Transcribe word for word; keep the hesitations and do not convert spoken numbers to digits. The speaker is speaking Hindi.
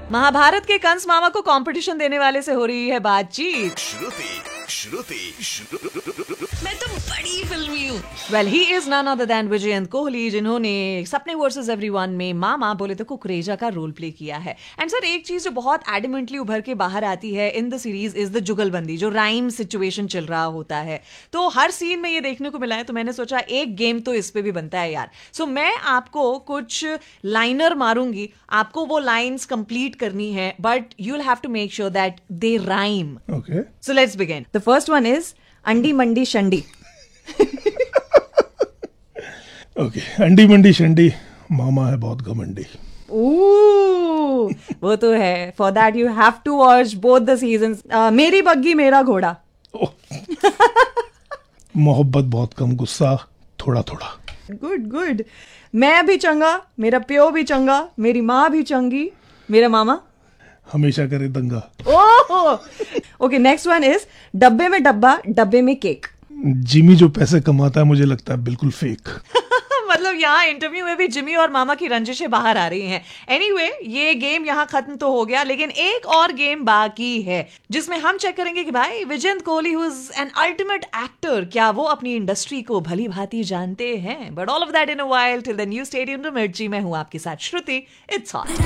महाभारत के कंस मामा को कंपटीशन देने वाले से हो रही है बातचीत। श्रुति श्रुति श्रुति मैं तो बड़ी फिल्मी हूँ। Well he is none other than Vijayant Kohli, जिन्होंने सपने वर्सेस एवरीवन में मामा बोले तो कुकरेजा का रोल प्ले किया है। एंड सर एक चीज जो बहुत एडमेंटली उभर के बाहर आती है in the series is the जुगलबंदी, जो राइम सिचुएशन चल रहा होता है। तो हर सीन में ये देखने को मिला है, तो मैंने सोचा एक गेम तो इस पे भी बनता है यार। सो so, मैं आपको कुछ लाइनर मारूंगी, आपको वो लाइंस कंप्लीट करनी है, but you will have to make sure that they rhyme. Okay. So let's begin. The first one is अंडी मंडी शंडी। Okay. अंडी मंडी शंडी, मामा है बहुत घमंडी। Ooh, वो तो है। For that you have to watch both the seasons. Uh, मेरी बग्गी मेरा घोड़ा। ओह। मोहब्बत बहुत कम, गुस्सा थोड़ा थोड़ा। Good, good. मैं भी चंगा, मेरा प्यो भी चंगा, मेरी माँ भी चंगी, मेरा मामा हमेशा करे दंगा। ओह। ओके, नेक्स्ट वन इज डब्बे में डब्बा, डब्बे में केक। जिमी जो पैसे कमाता है मुझे लगता है बिल्कुल फेक। मतलब यहाँ इंटरव्यू में भी जिमी और मामा की रंजिशें बाहर आ रही हैं। एनीवे anyway, ये गेम यहाँ खत्म तो हो गया, लेकिन एक और गेम बाकी है जिसमें हम चेक करेंगे कि भाई Vijayant Kohli who is an ultimate actor, क्या वो अपनी इंडस्ट्री को भली भांति जानते हैं? But all of that in a while. Till then you stay tuned to मिर्ची। मैं हूँ आपके साथ श्रुति। It's hot.